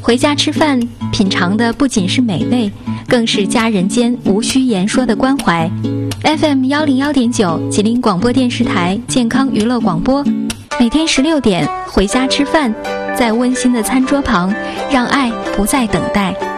回家吃饭，品尝的不仅是美味，更是家人间无需言说的关怀。FM 101.9吉林广播电视台健康娱乐广播，每天16点回家吃饭，在温馨的餐桌旁，让爱不再等待。